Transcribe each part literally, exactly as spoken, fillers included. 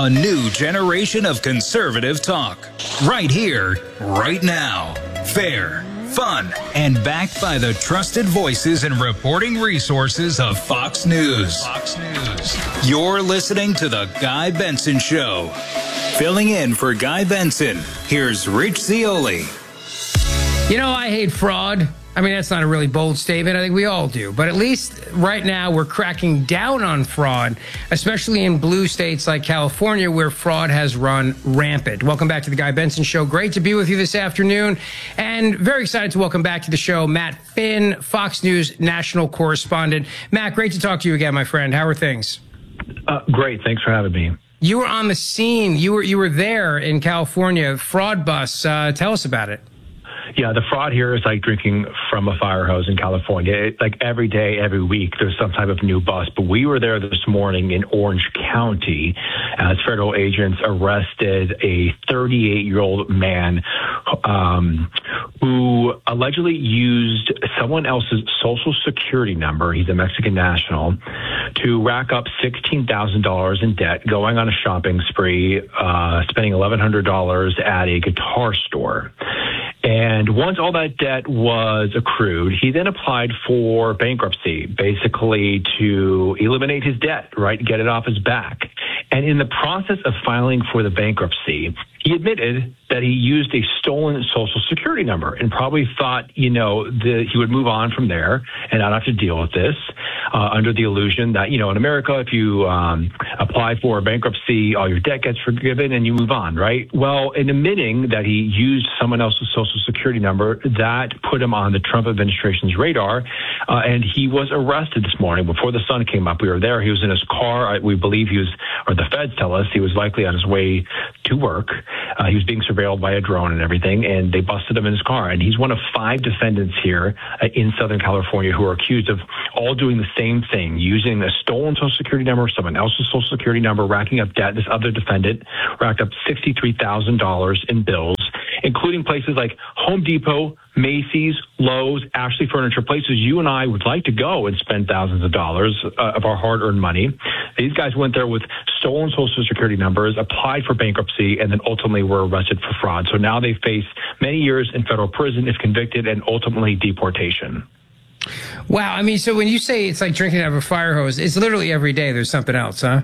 A new generation of conservative talk. Right here, right now. Fair, fun, and backed by the trusted voices and reporting resources of Fox News. Fox News. You're listening to The Guy Benson Show. Filling in for Guy Benson, here's Rich Zeoli. You know, I hate fraud. I mean, that's not a really bold statement. I think we all do. But at least right now we're cracking down on fraud, especially in blue states like California, where fraud has run rampant. Welcome back to the Guy Benson Show. Great to be with you this afternoon. And very excited to welcome back to the show Matt Finn, Fox News national correspondent. Matt, great to talk to you again, my friend. How are things? Uh, great. Thanks for having me. You were on the scene. You were, you were there in California. Fraud bus. Uh, tell us about it. Yeah, the fraud here is like drinking from a fire hose in California. It, like every day, every week, there's some type of new bust. But we were there this morning in Orange County as federal agents arrested a thirty-eight-year-old man um, who allegedly used someone else's social security number. He's a Mexican national to rack up sixteen thousand dollars in debt, going on a shopping spree, uh, spending eleven hundred dollars at a guitar store. And once all that debt was accrued, he then applied for bankruptcy, basically to eliminate his debt, right, get it off his back. And in the process of filing for the bankruptcy, he admitted that he used a stolen social security number and probably thought, you know, that he would move on from there and not have to deal with this uh, under the illusion that, you know, in America, if you um, apply for bankruptcy, all your debt gets forgiven and you move on, right? Well, in admitting that he used someone else's social security number, that put him on the Trump administration's radar, uh, and he was arrested this morning before the sun came up. We were there. He was in his car. I, we believe he was, or the feds tell us, he was likely on his way to work. Uh, he was being surveilled by a drone and everything, and they busted him in his car. And he's one of five defendants here uh, in Southern California who are accused of all doing the same thing, using a stolen social security number, someone else's social security number, racking up debt. This other defendant racked up sixty-three thousand dollars in bills, including places like Home Depot, Macy's, Lowe's, Ashley Furniture, places you and I would like to go and spend thousands of dollars uh, of our hard-earned money. These guys went there with stolen social security numbers, applied for bankruptcy, and then ultimately were arrested for fraud. So now they face many years in federal prison if convicted and ultimately deportation. Wow. I mean, so when you say it's like drinking out of a fire hose, it's literally every day there's something else, huh?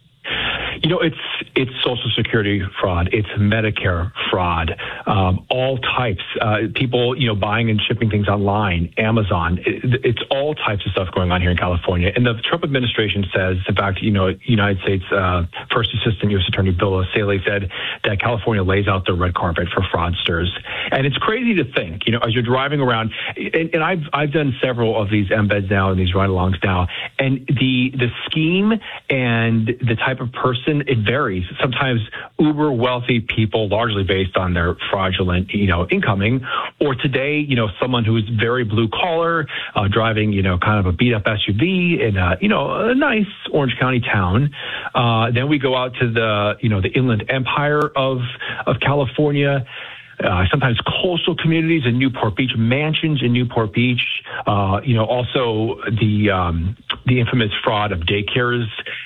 You know, it's it's Social Security fraud. It's Medicare fraud. Um, all types. Uh, people, you know, buying and shipping things online, Amazon. It, it's all types of stuff going on here in California. And the Trump administration says, in fact, you know, United States uh, First Assistant U S Attorney Bill O'Saley said that California lays out the red carpet for fraudsters. And it's crazy to think, you know, as you're driving around, and, and I've I've done several of these embeds now and these ride-alongs now, and the the scheme and the type of person, it varies. Sometimes uber wealthy people, largely based on their fraudulent, you know, incoming, or today, you know, someone who's very blue collar, uh, driving, you know, kind of a beat up S U V in a, you know, a nice Orange County town. Uh, then we go out to the, you know, the Inland Empire of of California. Uh, sometimes coastal communities in Newport Beach, mansions in Newport Beach. Uh, you know, also the um, the infamous fraud of daycares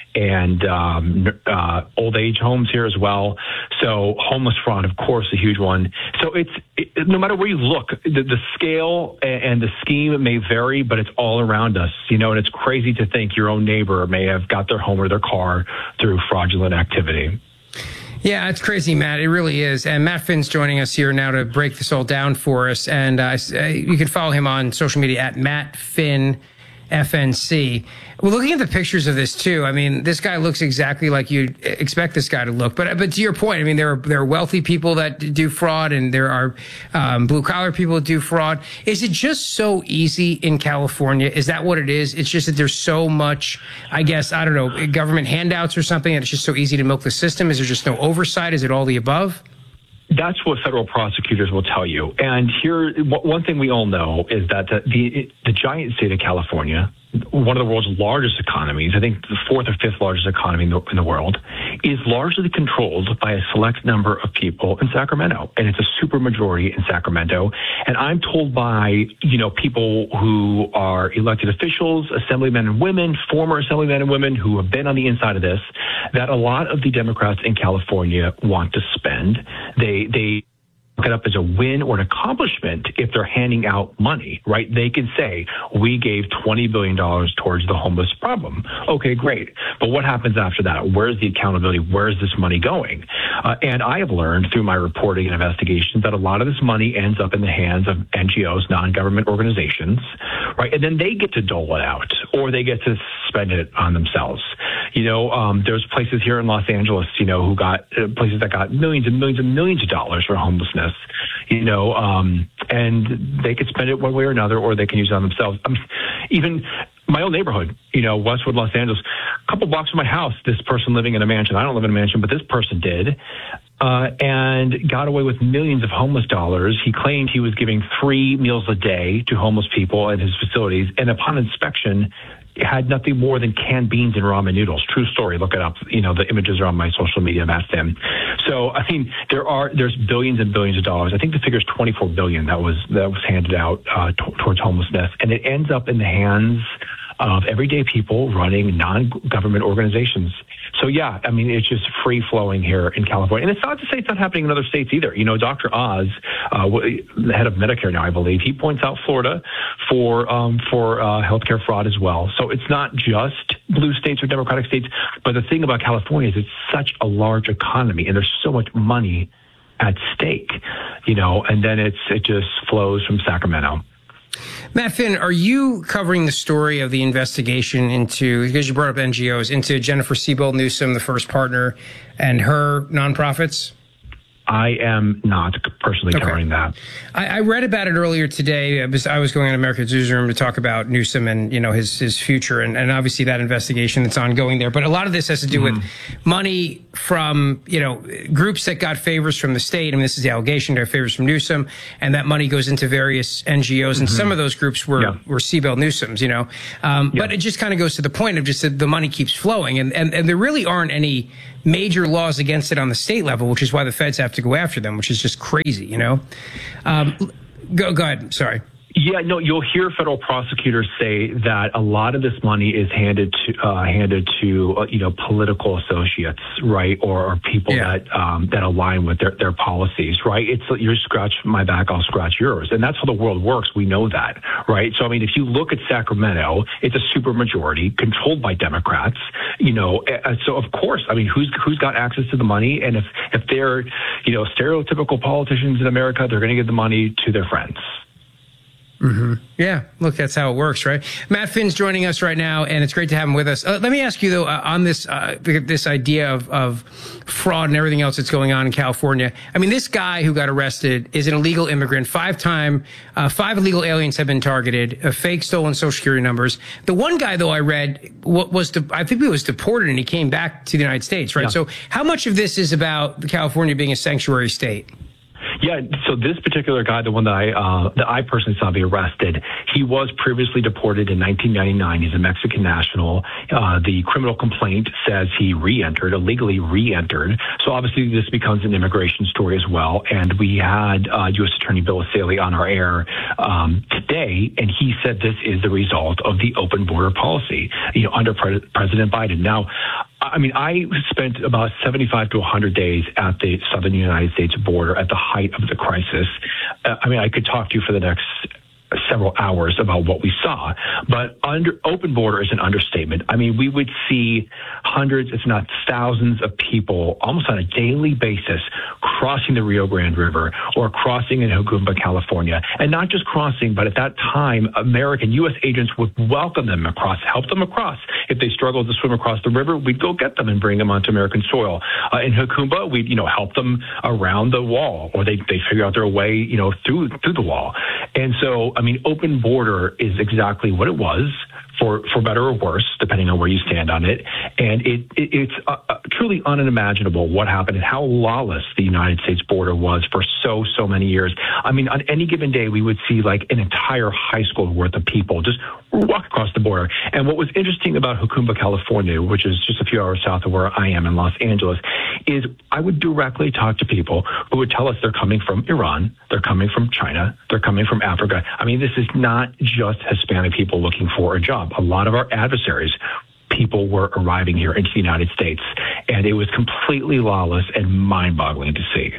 and um, uh, old age homes here as well. So homeless fraud, of course, a huge one. So it's it, no matter where you look, the, the scale and the scheme may vary, but it's all around us. You know, and it's crazy to think your own neighbor may have got their home or their car through fraudulent activity. Yeah, it's crazy, Matt. It really is. And Matt Finn's joining us here now to break this all down for us. And uh, you can follow him on social media at Matt Finn F N C. We're looking at the pictures of this too. I mean, this guy looks exactly like you'd expect this guy to look. But but to your point, I mean, there are there are wealthy people that do fraud, and there are um, blue collar people that do fraud. Is it just so easy in California? Is that what it is? It's just that there's so much, I guess, I don't know, government handouts or something, and it's just so easy to milk the system. Is there just no oversight? Is it all the above? That's what federal prosecutors will tell you. And here, one thing we all know is that the, the, the giant state of California, one of the world's largest economies, I think the fourth or fifth largest economy in the, in the world, is largely controlled by a select number of people in Sacramento. And it's a supermajority in Sacramento. And I'm told by, you know, people who are elected officials, assemblymen and women, former assemblymen and women who have been on the inside of this, that a lot of the Democrats in California want to spend. They, they, it up as a win or an accomplishment if they're handing out money, right? They can say, we gave twenty billion dollars towards the homeless problem. Okay, great. But what happens after that? Where's the accountability? Where's this money going? Uh, and I have learned through my reporting and investigations that a lot of this money ends up in the hands of N G Os, non-government organizations, right? And then they get to dole it out, or they get to spend it on themselves. You know, um, there's places here in Los Angeles, you know, who got uh, places that got millions and millions and millions of dollars for homelessness, you know, um, and they could spend it one way or another, or they can use it on themselves. I mean, even my own neighborhood, you know, Westwood, Los Angeles, a couple blocks from my house, this person living in a mansion, I don't live in a mansion, but this person did, uh, and got away with millions of homeless dollars. He claimed he was giving three meals a day to homeless people at his facilities, and upon inspection, had nothing more than canned beans and ramen noodles. True story. Look it up. You know, the images are on my social media, Matt Finn. So, I mean, there are, there's billions and billions of dollars. I think the figure is twenty-four billion that was, that was handed out uh, t- towards homelessness. And it ends up in the hands of everyday people running non-government organizations. So, yeah, I mean, it's just free flowing here in California. And it's not to say it's not happening in other states either. You know, Doctor Oz, uh, the head of Medicare now, I believe, he points out Florida for um, for uh, healthcare fraud as well. So it's not just blue states or Democratic states. But the thing about California is it's such a large economy and there's so much money at stake, you know, and then it's it just flows from Sacramento. Matt Finn, are you covering the story of the investigation into, because you brought up N G Os, into Jennifer Siebel Newsom, the first partner, and her nonprofits? I am not personally okay. covering that. I, I read about it earlier today. I was, I was going on America's Newsroom to talk about Newsom and, you know, his his future, and, and obviously that investigation that's ongoing there. But a lot of this has to do mm-hmm. with money from, you know, groups that got favors from the state. I mean, this is the allegation, they got favors from Newsom, and that money goes into various N G Os. And mm-hmm. some of those groups were, yeah. were Siebel Newsom's, you know. Um, yeah. But it just kind of goes to the point of just that the money keeps flowing. And, and, and there really aren't any major laws against it on the state level, which is why the feds have to go after them, which is just crazy, you know? Um, go, go ahead. Sorry. Yeah, no, you'll hear federal prosecutors say that a lot of this money is handed to uh, handed to uh, you know political associates, right, or, or people yeah. that um, that align with their, their policies, right? It's you scratch my back, I'll scratch yours, and that's how the world works. We know that, right? So I mean, if you look at Sacramento, it's a supermajority controlled by Democrats, you know. Uh, so of course, I mean, who's who's got access to the money, and if if they're you know stereotypical politicians in America, they're going to give the money to their friends. Mm-hmm. Yeah, look, that's how it works, right? Matt Finn's joining us right now, and it's great to have him with us. Uh, let me ask you, though, uh, on this uh, this idea of, of fraud and everything else that's going on in California. I mean, this guy who got arrested is an illegal immigrant. Five-time, uh, five illegal aliens have been targeted, uh, fake stolen Social Security numbers. The one guy, though, I read, what was de- I think he was deported, and he came back to the United States, right? Yeah. So how much of this is about California being a sanctuary state? Yeah, so this particular guy, the one that I uh, that I personally saw be arrested, he was previously deported in nineteen ninety-nine. He's a Mexican national. Uh, the criminal complaint says he re-entered, illegally re-entered. So obviously this becomes an immigration story as well. And we had uh, U S Attorney Bill Essayli on our air um, today, and he said this is the result of the open border policy, you know, under Pre- President Biden. Now, I mean, I spent about seventy-five to one hundred days at the southern United States border at the height of the crisis. Uh, I mean, I could talk to you for the next several hours about what we saw, but under open border is an understatement. I mean, we would see hundreds, if not thousands of people almost on a daily basis crossing the Rio Grande River or crossing in Jocumba, California, and not just crossing, but at that time, American U S agents would welcome them across, help them across. If they struggled to swim across the river, we'd go get them and bring them onto American soil. Uh, in Jocumba, we'd, you know, help them around the wall, or they they figure out their way, you know, through through the wall. And so, I mean, open border is exactly what it was, for, for better or worse, depending on where you stand on it. And it, it it's uh, truly unimaginable what happened and how lawless the United States border was for so, so many years. I mean, on any given day, we would see like an entire high school worth of people just walk across the border. And what was interesting about Jocumba, California, which is just a few hours south of where I am in Los Angeles, is I would directly talk to people who would tell us they're coming from Iran, they're coming from China, they're coming from Africa. I mean, this is not just Hispanic people looking for a job. A lot of our adversaries, people were arriving here into the United States. And it was completely lawless and mind-boggling to see.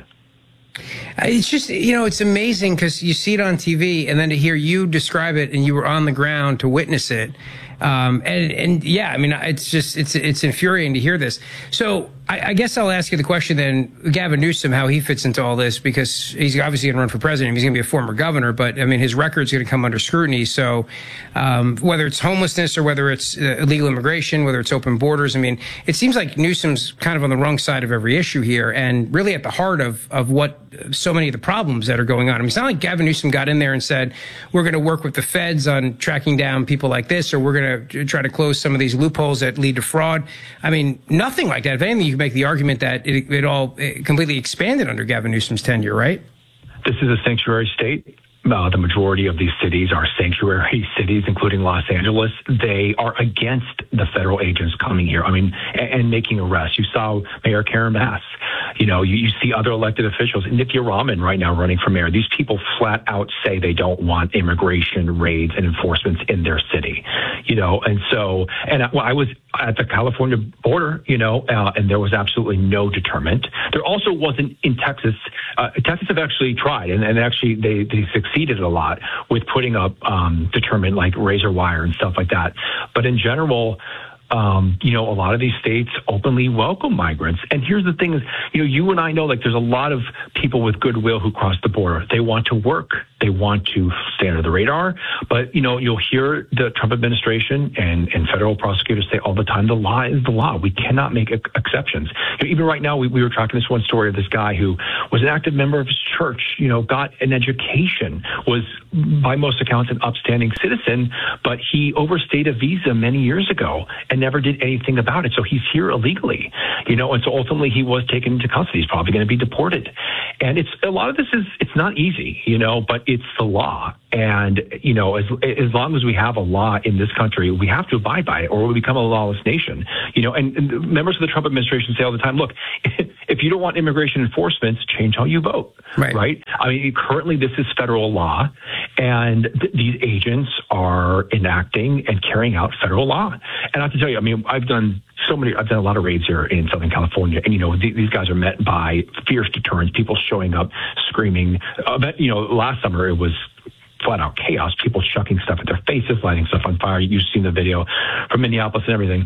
It's just, you know, it's amazing because you see it on T V and then to hear you describe it and you were on the ground to witness it. Um, and, and yeah, I mean, it's just, it's, it's infuriating to hear this. So I, I guess I'll ask you the question then, Gavin Newsom, how he fits into all this, because he's obviously going to run for president. He's going to be a former governor, but I mean, his record's going to come under scrutiny. So, um, whether it's homelessness or whether it's uh, illegal immigration, whether it's open borders, I mean, it seems like Newsom's kind of on the wrong side of every issue here and really at the heart of, of what so many of the problems that are going on. I mean, it's not like Gavin Newsom got in there and said, we're going to work with the feds on tracking down people like this, or we're going to try to close some of these loopholes that lead to fraud. I mean, nothing like that. If anything, you can make the argument that it, it all it completely expanded under Gavin Newsom's tenure, right? This is a sanctuary state. Uh, the majority of these cities are sanctuary cities, including Los Angeles. They are against the federal agents coming here, I mean, and, and making arrests. You saw Mayor Karen Bass. You know, you, you see other elected officials. Nithya Raman right now running for mayor. These people flat out say they don't want immigration raids and enforcements in their city. You know, and so, and I, well, I was at the California border, you know, uh, and there was absolutely no deterrent. There also wasn't in Texas. Uh, Texas have actually tried, and, and actually they, they succeeded a lot with putting up um, deterrent like razor wire and stuff like that. But in general, Um, you know, a lot of these states openly welcome migrants. And here's the thing is, you know, you and I know, like, there's a lot of people with goodwill who cross the border. They want to work. They want to stay under the radar. But, you know, you'll hear the Trump administration and, and federal prosecutors say all the time, the law is the law. We cannot make exceptions. You know, even right now, we, we were tracking this one story of this guy who was an active member of his church, you know, got an education, was by most accounts an upstanding citizen, but he overstayed a visa many years ago and never did anything about it. So he's here illegally, you know, and so ultimately he was taken into custody. He's probably going to be deported. And it's a lot of this is, it's not easy, you know, but it's the law. And, you know, as as long as we have a law in this country, we have to abide by it or we'll become a lawless nation, you know, and, and members of the Trump administration say all the time, look, if you don't want immigration enforcement, change how you vote, right? right? I mean, currently this is federal law and th- these agents are enacting and carrying out federal law. And I have to tell you, I mean, I've done so many, I've done a lot of raids here in Southern California, and, you know, th- these guys are met by fierce deterrence, people showing up, screaming. Uh, but, you know, last summer it was flat out chaos, people chucking stuff at their faces, lighting stuff on fire. You've seen the video from Minneapolis and everything.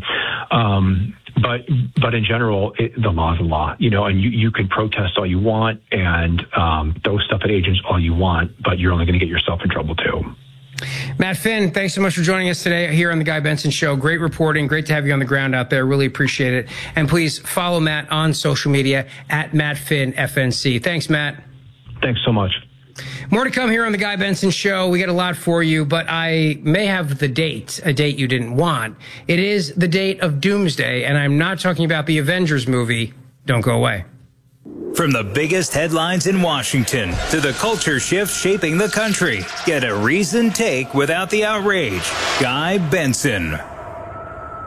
Um, but, but in general, it, the law is the law, you know, and you, you can protest all you want and um, throw stuff at agents all you want, but you're only going to get yourself in trouble too. Matt Finn, thanks so much for joining us today here on the Guy Benson Show. Great reporting. Great to have you on the ground out there. Really appreciate it. And please follow Matt on social media at Matt Finn F N C. Thanks, Matt. Thanks so much. More to come here on the Guy Benson Show. We got a lot for you, but I may have the date, a date you didn't want. It is the date of Doomsday, and I'm not talking about the Avengers movie. Don't go away. From the biggest headlines in Washington to the culture shift shaping the country, get a reasoned take without the outrage. Guy Benson.